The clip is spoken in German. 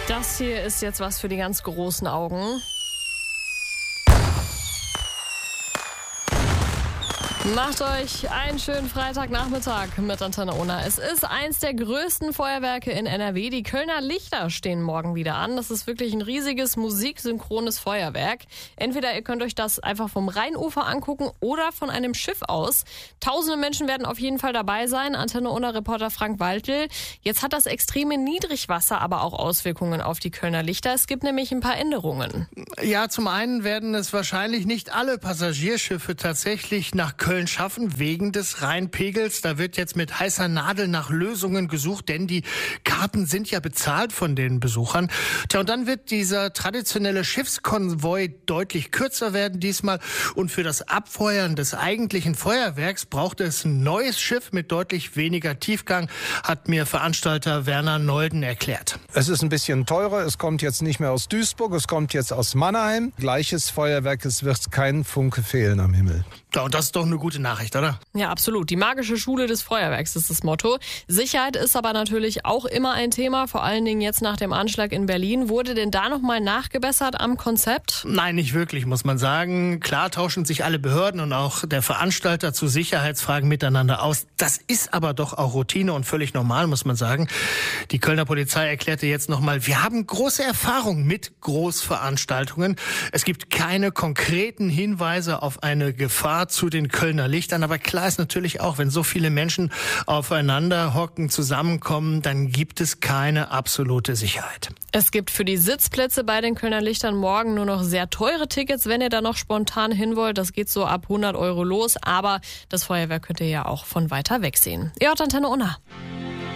Das hier ist jetzt was für die ganz großen Augen. Macht euch einen schönen Freitagnachmittag mit Antenne Unna. Es ist eins der größten Feuerwerke in NRW. Die Kölner Lichter stehen morgen wieder an. Das ist wirklich ein riesiges musiksynchrones Feuerwerk. Entweder ihr könnt euch das einfach vom Rheinufer angucken oder von einem Schiff aus. Tausende Menschen werden auf jeden Fall dabei sein. Antenne Unna-Reporter Frank Waltel. Jetzt hat das extreme Niedrigwasser aber auch Auswirkungen auf die Kölner Lichter. Es gibt nämlich ein paar Änderungen. Ja, zum einen werden es wahrscheinlich nicht alle Passagierschiffe tatsächlich nach Köln schaffen, wegen des Rheinpegels. Da wird jetzt mit heißer Nadel nach Lösungen gesucht, denn die Karten sind ja bezahlt von den Besuchern. Tja, und dann wird dieser traditionelle Schiffskonvoi deutlich kürzer werden diesmal. Und für das Abfeuern des eigentlichen Feuerwerks braucht es ein neues Schiff mit deutlich weniger Tiefgang, hat mir Veranstalter Werner Nolden erklärt. Es ist ein bisschen teurer. Es kommt jetzt nicht mehr aus Duisburg, es kommt jetzt aus Mannheim. Gleiches Feuerwerk, es wird kein Funke fehlen am Himmel. Ja, und das ist doch eine gute Nachricht, oder? Ja, absolut. Die magische Schule des Feuerwerks ist das Motto. Sicherheit ist aber natürlich auch immer ein Thema, vor allen Dingen jetzt nach dem Anschlag in Berlin. Wurde denn da nochmal nachgebessert am Konzept? Nein, nicht wirklich, muss man sagen. Klar tauschen sich alle Behörden und auch der Veranstalter zu Sicherheitsfragen miteinander aus. Das ist aber doch auch Routine und völlig normal, muss man sagen. Die Kölner Polizei erklärte jetzt nochmal, wir haben große Erfahrung mit Großveranstaltungen. Es gibt keine konkreten Hinweise auf eine Gefahr zu den Kölner Lichtern. Aber klar ist natürlich auch, wenn so viele Menschen aufeinander hocken, zusammenkommen, dann gibt es keine absolute Sicherheit. Es gibt für die Sitzplätze bei den Kölner Lichtern morgen nur noch sehr teure Tickets, wenn ihr da noch spontan hin wollt. Das geht so ab 100 € los. Aber das Feuerwerk könnt ihr ja auch von weiter weg sehen. Ihr hört Antenne Unna.